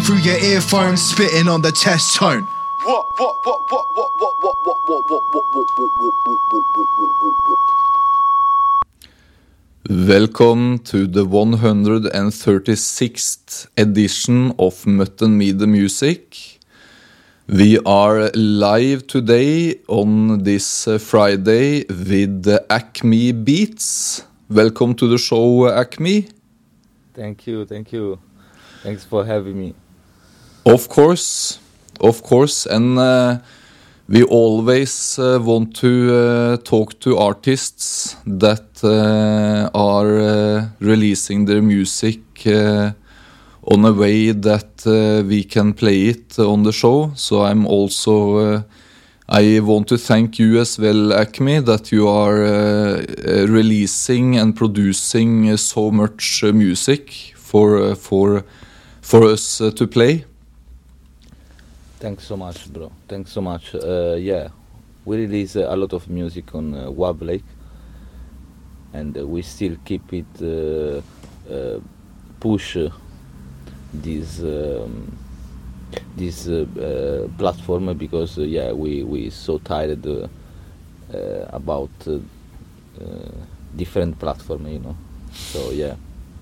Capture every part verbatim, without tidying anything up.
through your earphones, spitting on the test tone. What, what, what, what, what, what, what, what, what, what, what, what, what, what, what, what, what. Welcome to the one hundred thirty-sixth edition of Mutton Me The Music. We are live today on this uh, Friday with uh, Acme Beats. Welcome to the show, uh, Acme. Thank you, thank you. Thanks for having me. Of course, of course. And uh, we always uh, want to uh, talk to artists that uh, are uh, releasing their music uh, on a way that uh, we can play it on the show. So I'm also, uh, I want to thank you as well, Acme, that you are uh, uh, releasing and producing uh, so much uh, music for uh, for for us uh, to play. Thanks so much, bro. Thanks so much. Uh, yeah, we release uh, a lot of music on uh, Wavelake, and uh, we still keep it uh, uh, push uh, this um, this uh, uh, platform because uh, yeah, we we so tired uh, uh, about uh, uh, different platform, you know. So yeah,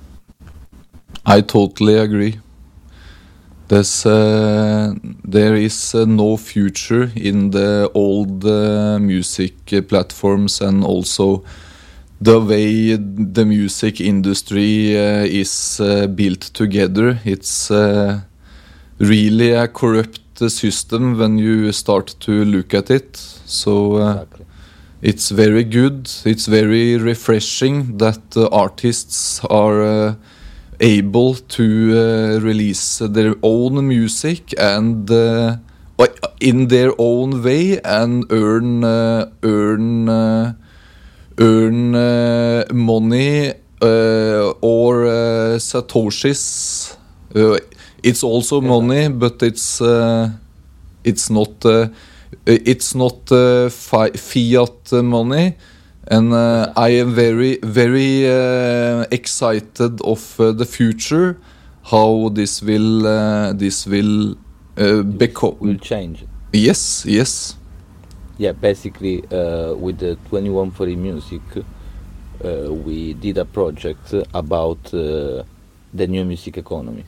I totally agree. There's, uh, there is uh, no future in the old uh, music uh, platforms, and also the way the music industry uh, is uh, built together. It's uh, really a corrupt uh, system when you start to look at it. So uh, exactly. It's very good. It's very refreshing that uh, artists are uh, able to uh, release their own music and uh, in their own way and earn uh, earn uh, earn uh, money uh, or uh, satoshis. Uh, it's also money, but it's uh, it's not uh, it's not uh, fi- fiat money. And uh, I am very, very uh, excited of uh, the future, how this will, uh, this will uh, become. Will change. Yes, yes. Yeah, basically, uh, with the twenty-one forty Music, uh, we did a project about uh, the new music economy.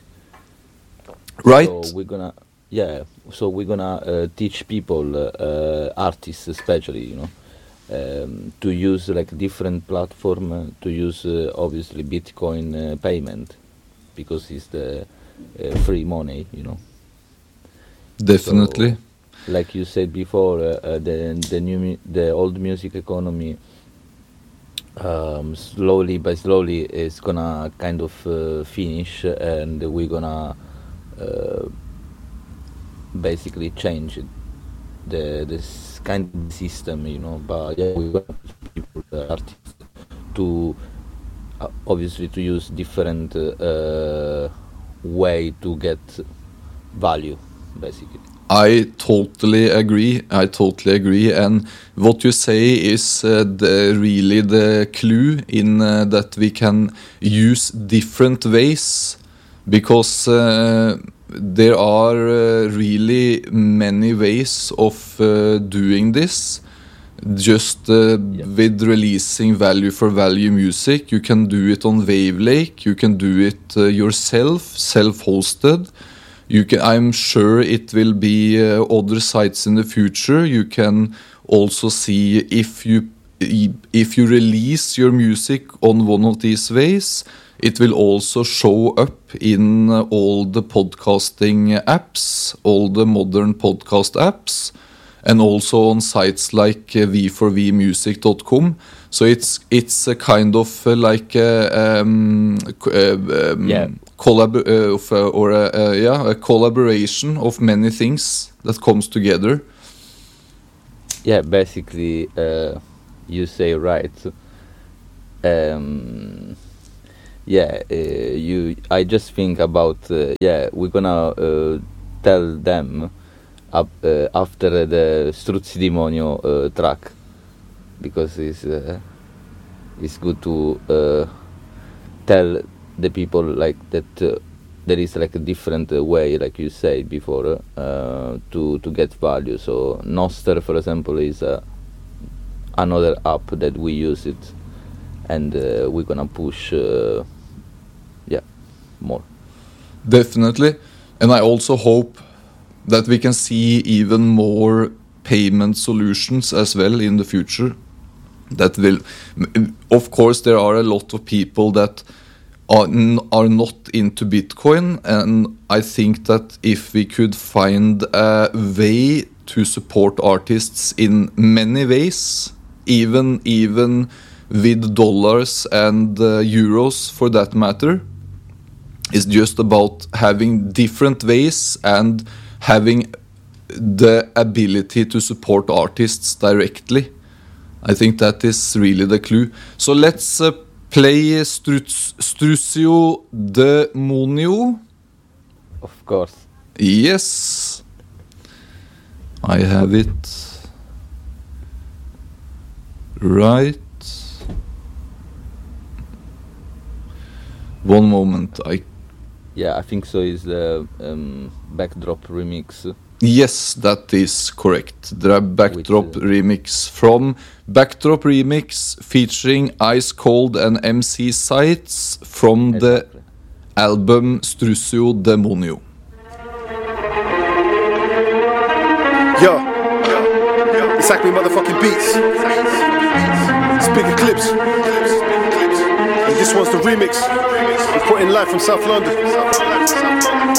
Right. So we're gonna, yeah. So we're gonna uh, teach people, uh, artists especially, you know. Um, to use like different platform uh, to use uh, obviously Bitcoin uh, payment because it's the uh, free money, you know. Definitely. So, like you said before, uh, uh, the the new mu- the old music economy um, slowly by slowly is gonna kind of uh, finish, and we're gonna uh, basically change the this kind of system, you know. But yeah, we want people, uh, artists, to uh, obviously to use different uh, way to get value, basically. I totally agree. I totally agree. And what you say is uh, the, really the clue in uh, that we can use different ways, because uh, there are uh, really many ways of uh, doing this. Just uh, Yeah. with releasing value for value music, you can do it on Wavelake. You can do it uh, yourself, self-hosted. You can. I'm sure it will be uh, other sites in the future. You can also see if you if you release your music on one of these ways, it will also show up in uh, all the podcasting apps, all the modern podcast apps, and also on sites like uh, v four v music dot com. So it's it's a kind of uh, like a, um, uh, um, Yeah. collab uh, of, uh, or a, uh, yeah a collaboration of many things that comes together. Yeah, basically, uh, you say right. Um, yeah, uh, you. I just think about. Uh, yeah, we're gonna uh, tell them up, uh, after the Struzzi Demonio uh, track, because it's uh, it's good to uh, tell the people like that uh, there is like a different uh, way, like you said before, uh, to to get value. So Nostr, for example, is uh, another app that we use it, and uh, we're gonna push, uh, yeah, more. Definitely. And I also hope that we can see even more payment solutions as well in the future. That will, of course, there are a lot of people that are, n- are not into Bitcoin, and I think that if we could find a way to support artists in many ways, even even with dollars and uh, euros for that matter, it's just about having different ways and having the ability to support artists directly. I think that is really the clue. So let's uh, play Struz- Strucio Demonio. Of course. Yes. I have it. Right. One moment. I Yeah, I think so. Is the um, backdrop remix? Yes, that is correct. The Backdrop Which, uh, remix from Backdrop Remix featuring Ice Cold and M C Sites from Exactly. the album Strucio Demonio. Yo, it's Acme motherfucking beats. Speaker clips. And this one's the remix. We put in live from South London.